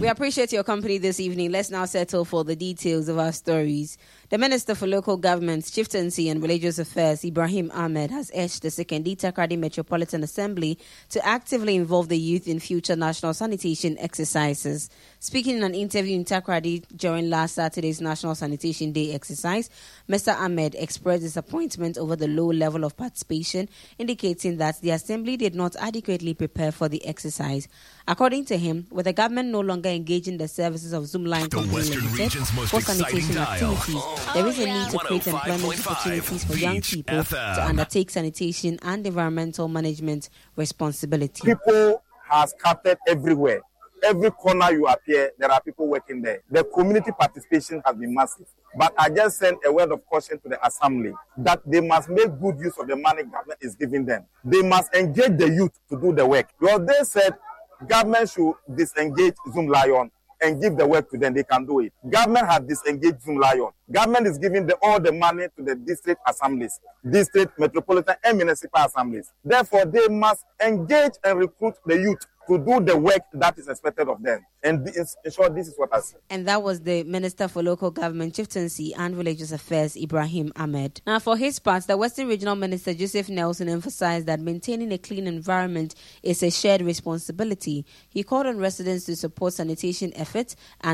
We appreciate your company this evening. Let's now settle for the details of our stories. The Minister for Local Government, Chieftaincy and Religious Affairs, Ibrahim Ahmed, has urged the Sekondi Takoradi Metropolitan Assembly to actively involve the youth in future national sanitation exercises. Speaking in an interview in Takoradi during last Saturday's National Sanitation Day exercise, Mr. Ahmed expressed disappointment over the low level of participation, indicating that the Assembly did not adequately prepare for the exercise. According to him, with the government no longer engaging the services of Zoomlion Company Limited for sanitation activities, there is a need to create employment opportunities for young people to undertake sanitation and environmental management responsibility. People are scattered everywhere. Every corner you appear, there are people working there. The community participation has been massive. But I just sent a word of caution to the Assembly that they must make good use of the money government is giving them. They must engage the youth to do the work. Because they said government should disengage Zoomlion and give the work to them. They can do it. Government has disengaged Zoomlion. Government is giving all the money to the district assemblies, district, metropolitan, and municipal assemblies. Therefore, they must engage and recruit the youth to do the work that is expected of them. And in short, this is what I said. And that was the Minister for Local Government, Chieftaincy and Religious Affairs, Ibrahim Ahmed. Now, for his part, the Western Regional Minister, Joseph Nelson, emphasized that maintaining a clean environment is a shared responsibility. He called on residents to support sanitation efforts and